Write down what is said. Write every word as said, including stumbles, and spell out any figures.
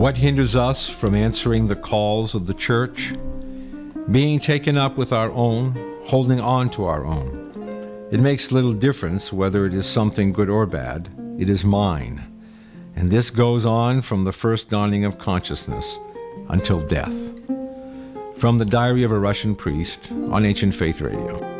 What hinders us from answering the calls of the church? Being taken up with our own, holding on to our own. It makes little difference whether it is something good or bad. It is mine. And this goes on from the first dawning of consciousness until death. From the Diary of a Russian Priest on Ancient Faith Radio.